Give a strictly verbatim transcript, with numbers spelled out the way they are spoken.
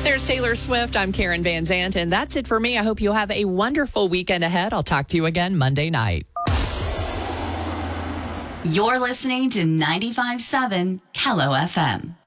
There's Taylor Swift. I'm Karen Van Zant, and that's it for me. I hope you have a wonderful weekend ahead. I'll talk to you again Monday night. You're listening to ninety-five point seven Kello F M.